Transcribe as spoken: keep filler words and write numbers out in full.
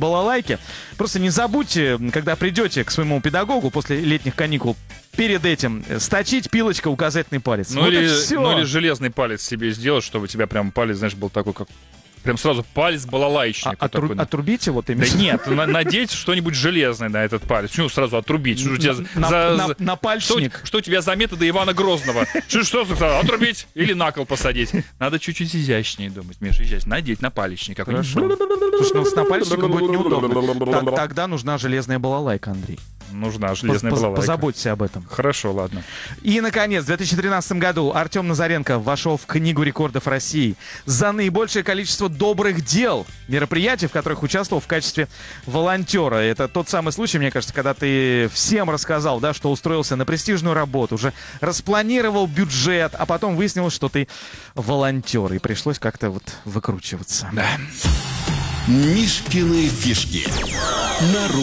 балалайки. Просто не забудьте, когда придете к своему педагогу после летних каникул, перед этим сточить пилочка указательный палец. Ну, вот или, и все. ну или железный палец себе сделать, чтобы у тебя прям палец, знаешь, был такой, как... Прям сразу палец балалайчника. А, отру- такой. Отрубите вот именно. Да нет, на- надеть что-нибудь железное на этот палец. Почему сразу отрубить? Что у тебя На, за- на- за- на пальчник. Что, что у тебя за методы Ивана Грозного? Что, что за- отрубить или на кол посадить? Надо чуть-чуть изящнее думать, Миша, изящнее. Надеть на палечник. Хорошо. Слушай, ну с напальчиком будет неудобно. Так- Тогда нужна железная балалайка, Андрей. Нужна железная Поз- балалайка. Позаботься об этом. Хорошо, ладно. И, наконец, в две тысячи тринадцатом году Артем Назаренко вошел в Книгу рекордов России за наибольшее количество добрых дел, мероприятий, в которых участвовал в качестве волонтера. Это тот самый случай, мне кажется, когда ты всем рассказал, да, что устроился на престижную работу, уже распланировал бюджет, а потом выяснилось, что ты волонтер, и пришлось как-то вот выкручиваться. Да. Мишкины фишки на ру.